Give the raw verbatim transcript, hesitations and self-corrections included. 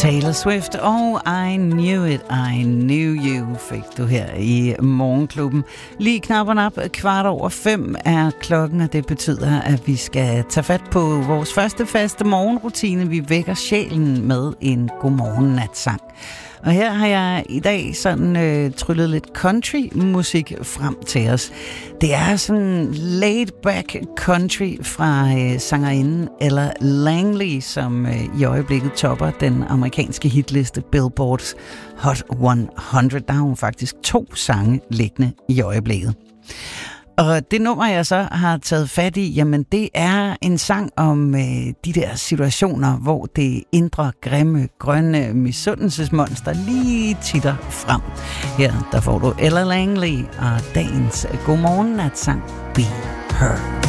Taylor Swift og I Knew It, I Knew You fik du her i Morgenklubben. Lige knap og nap, kvart over fem er klokken, og det betyder, at vi skal tage fat på vores første faste morgenrutine. Vi vækker sjælen med en godmorgen-natsang. Og her har jeg i dag sådan øh, tryllet lidt country-musik frem til os. Det er sådan laid-back country fra øh, sangerinden Ella Langley, som øh, i øjeblikket topper den amerikanske hitliste Billboards Hot hundrede. Der har hun faktisk to sange liggende i øjeblikket. Og det nummer, jeg så har taget fat i, jamen det er en sang om øh, de der situationer, hvor det indre, grimme, grønne misundelsesmonster lige titter frem. Her der får du Ella Langley og dagens godmorgen-natsang Be Her.